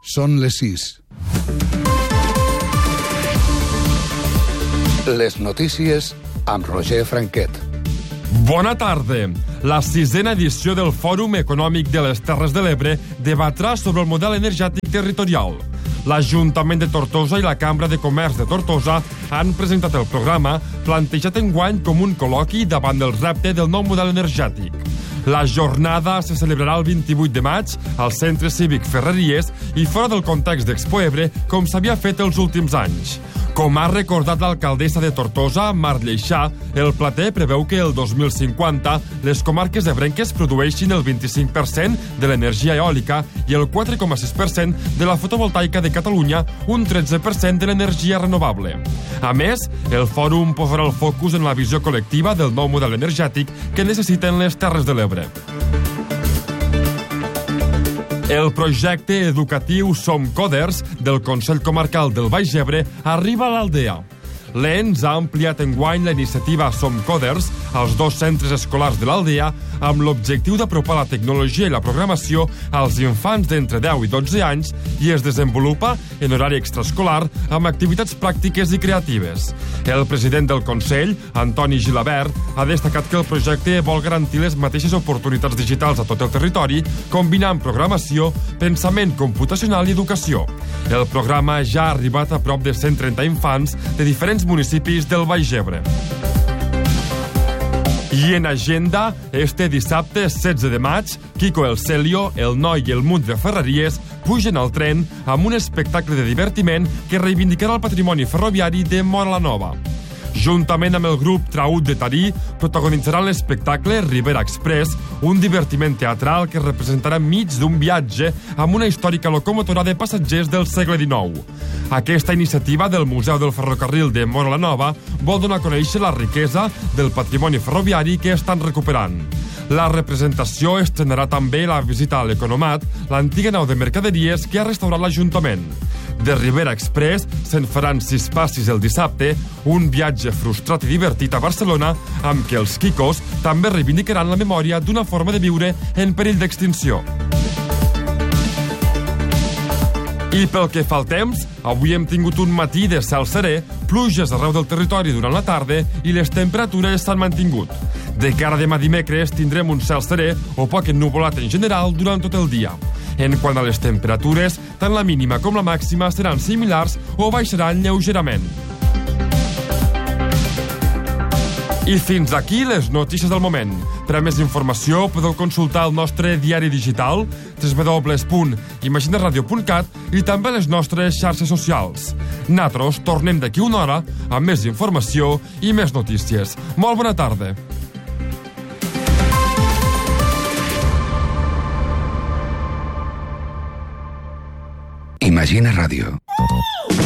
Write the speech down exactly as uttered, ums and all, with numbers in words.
Són les sis. Les notícies amb Roger Franquet. Bona tarda. La sisena edició del Fòrum Econòmic de les Terres de l'Ebre debatrà sobre el model energètic territorial. L'Ajuntament de Tortosa i la Cambra de Comerç de Tortosa han presentat el programa plantejat enguany com un col·loqui davant del repte del nou model energètic. La jornada se celebrarà el vint-i-vuit de maig al Centre Cívic Ferreries i fora del context d'Expo Ebre, com s'havia fet els últims anys. Com ha recordat l'alcaldessa de Tortosa, Mar Lleixà, el plater preveu que el dos mil cinquanta les comarques ebrenques produeixin el vint-i-cinc per cent de l'energia eòlica i el quatre coma sis per cent de la fotovoltaica de Catalunya, un tretze per cent de l'energia renovable. A més, el fòrum posarà el focus en la visió col·lectiva del nou model energètic que necessiten les Terres de l'Ebre. El projecte educatiu Som Coders del Consell Comarcal del Baix Ebre arriba a l'Aldea. L'Ens ha ampliat enguany la iniciativa Som Coders als dos centres escolars de l'Aldea amb l'objectiu d'apropar la tecnologia i la programació als infants d'entre deu i dotze anys i es desenvolupa en horari extraescolar amb activitats pràctiques i creatives. El president del Consell, Antoni Gilabert, ha destacat que el projecte vol garantir les mateixes oportunitats digitals a tot el territori, combinant programació, pensament computacional i educació. El programa ja ha arribat a prop de cent trenta infants de diferents municipis del Baix Ebre. I en agenda, este dissabte setze de maig, Kiko el Celio, el Noi i el Munt de Ferreries pugen al tren amb un espectacle de divertiment que reivindicarà el patrimoni ferroviari de Móra la Nova. Juntament amb el grup Traut de Tarí, protagonitzaran l'espectacle Ribera Express, un divertiment teatral que representarà mig d'un viatge amb una històrica locomotora de passatgers del segle dinou. Aquesta iniciativa del Museu del Ferrocarril de Móra la Nova vol donar a conèixer la riquesa del patrimoni ferroviari que estan recuperant. La representació estrenarà també la visita a l'Economat, l'antiga nau de mercaderies que ha restaurat l'Ajuntament. De Ribera Express se'n faran sis passis el dissabte, un viatge frustrat i divertit a Barcelona, amb què els Kikos també reivindicaran la memòria d'una forma de viure en perill d'extinció. I pel que fa al temps, avui hem tingut un matí de cel serè, pluges arreu del territori durant la tarda i les temperatures s'han mantingut. De cara a demà dimecres tindrem un cel serè o poc ennuvolat en general durant tot el dia. En quant a les temperatures, tant la mínima com la màxima seran similars o baixaran lleugerament. I fins aquí les notícies del moment. Per a més informació podeu consultar el nostre diari digital w w w punt imaginaradio punt cat i també les nostres xarxes socials. Nosaltres tornem d'aquí una hora amb més informació i més notícies. Molt bona tarda. Imagina Ràdio.